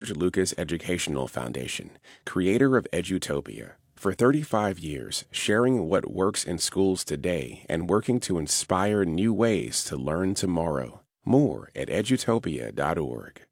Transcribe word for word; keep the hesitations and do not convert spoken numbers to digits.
George Lucas Educational Foundation, creator of Edutopia. For thirty-five years, sharing what works in schools today and working to inspire new ways to learn tomorrow. More at edutopia dot org.